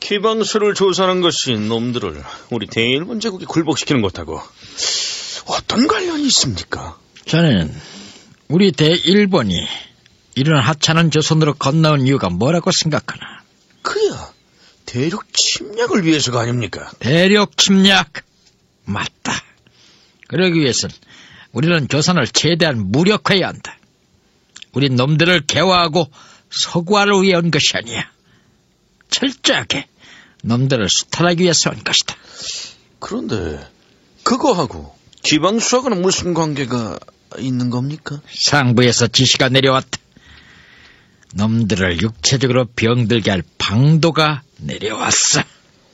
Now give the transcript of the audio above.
기방수를 조사하는 것이 놈들을 우리 대일본 제국에 굴복시키는 것하고 어떤 관련이 있습니까? 자네는 우리 대일본이 이런 하찮은 조선으로 건너온 이유가 뭐라고 생각하나? 그야 대륙 침략을 위해서가 아닙니까? 대륙 침략? 맞다. 그러기 위해선 우리는 조선을 최대한 무력화해야 한다. 우리 놈들을 개화하고 서구화를 위해 온 것이 아니야. 철저하게 놈들을 수탈하기 위해서 온 것이다. 그런데 그거하고 기방수하고는 무슨 관계가 있는 겁니까? 상부에서 지시가 내려왔다. 놈들을 육체적으로 병들게 할 방도가 내려왔어.